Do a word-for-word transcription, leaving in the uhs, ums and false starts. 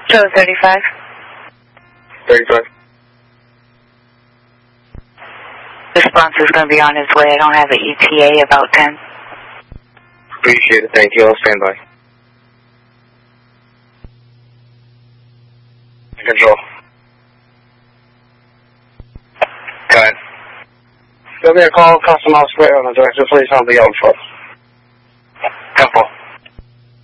Show thirty-five. thirty-five. Response is going to be on its way. I don't have an E T A about ten. Appreciate it. Thank you. I'll stand by. Control. Go ahead. Give me a call, Custom House Square on the director, please. I'll be out for.